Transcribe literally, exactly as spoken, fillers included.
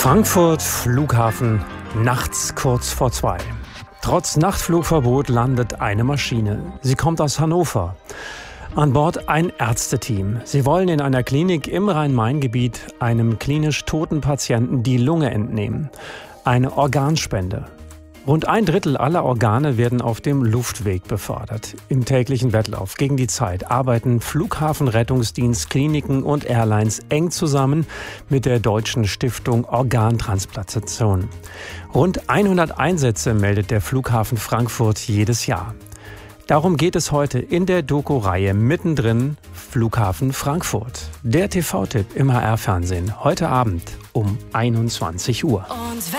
Frankfurt Flughafen, nachts kurz vor zwei. Trotz Nachtflugverbot landet eine Maschine. Sie kommt aus Hannover. An Bord ein Ärzteteam. Sie wollen in einer Klinik im Rhein-Main-Gebiet einem klinisch toten Patienten die Lunge entnehmen. Eine Organspende. Rund ein Drittel aller Organe werden auf dem Luftweg befördert. Im täglichen Wettlauf gegen die Zeit arbeiten Flughafenrettungsdienst, Kliniken und Airlines eng zusammen mit der Deutschen Stiftung Organtransplantation. Rund hundert Einsätze meldet der Flughafen Frankfurt jedes Jahr. Darum geht es heute in der Doku-Reihe Mittendrin Flughafen Frankfurt. Der T V-Tipp im H R-Fernsehen heute Abend um einundzwanzig Uhr.